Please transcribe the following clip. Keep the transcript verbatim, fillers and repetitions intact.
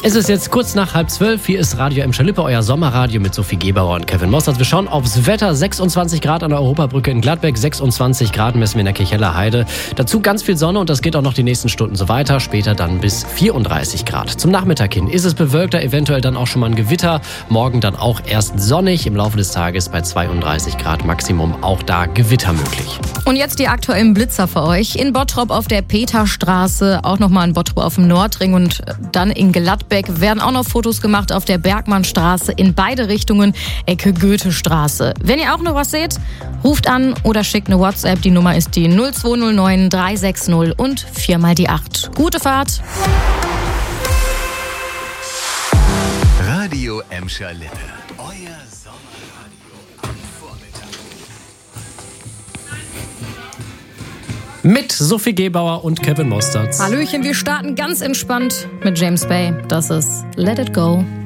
Es ist jetzt kurz nach halb zwölf. Hier ist Radio Emscher-Lippe, euer Sommerradio mit Sophie Gebauer und Kevin Mostert. Wir schauen aufs Wetter. sechsundzwanzig Grad an der Europabrücke in Gladbeck, sechsundzwanzig Grad messen wir in der Kirchheller Heide. Dazu ganz viel Sonne und das geht auch noch die nächsten Stunden so weiter. Später dann bis vierunddreißig Grad. Zum Nachmittag hin ist es bewölkter, eventuell dann auch schon mal ein Gewitter. Morgen dann auch erst sonnig. Im Laufe des Tages bei zweiunddreißig Grad Maximum auch da Gewitter möglich. Und jetzt die aktuellen Blitzer für euch. In Bottrop auf der Peterstraße, auch nochmal in Bottrop auf dem Nordring und dann in Gladbeck werden auch noch Fotos gemacht auf der Bergmannstraße in beide Richtungen, Ecke Goethestraße. Wenn ihr auch noch was seht, ruft an oder schickt eine WhatsApp. Die Nummer ist die null zwei null neun drei sechs null und vier mal die acht. Gute Fahrt! Radio Emscher-Lippe. Euer Sommerradio am Vormittag. Mit Sophie Gebauer und Kevin Mostert. Hallöchen, wir starten ganz entspannt mit James Bay. Das ist Let It Go.